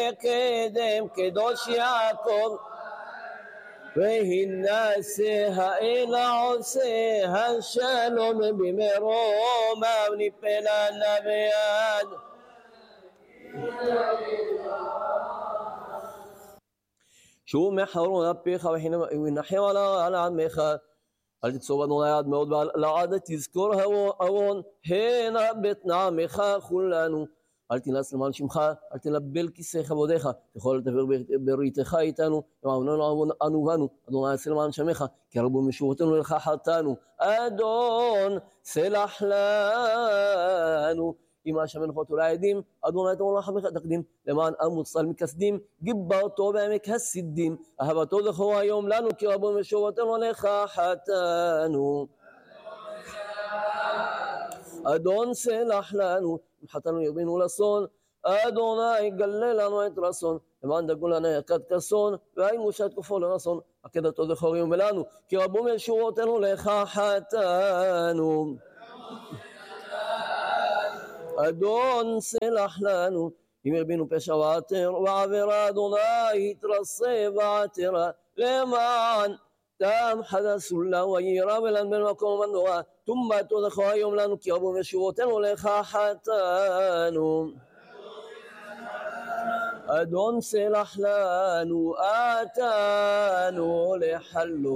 קדם קדוש יעקב והנעשה האלה עושה השלום במרום ונפלנה ביד שהוא מחרון אפיך ונחם על עמך אל תצור אדוני עד מאוד ולעד תזכור אהרון הנה בית נעמך כולנו אל תנס למען שמך, אל תנבל כיסא כבודיך, תכל לדבר בריתך איתנו, ואמרנו אנו בנו, אדוני עשה למען שמך, כי רבו משורותינו לך חטאנו, אדון סלח לנו, אם השמן חוטו לעדים, אדוני תמור לחמך תקדים, למען המוצל מכסדים, גיברתו בעמק הסידים, אהבתו זכור היום לנו, כי רבו משורותינו לך חטאנו. אדון סלח לנו, אם חטאנו ירבינו לשון, אדוני גלה לנו את רסון, למען דאגו לנו יקד כסון, והיינו שאת כופו לרסון, עקדתו זכור יום לנו, כי רבו משורותינו לך חטאנו. אדון סלח לנו, אם ירבינו פשע ועבירה, אדוני התרסה ועתרה, למען תם חדש לה וירא ולן בין מקום ומנורה תומתו זכור היום לנו כי רבו משורותינו לך חטאנו. אדון סלח לנו אתנו לחלו